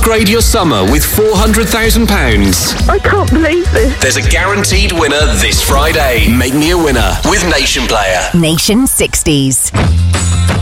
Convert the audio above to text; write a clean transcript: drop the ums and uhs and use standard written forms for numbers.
Upgrade your summer with £400,000. I can't believe this. There's a guaranteed winner this Friday. Make me a winner with Nation Player. Nation 60s.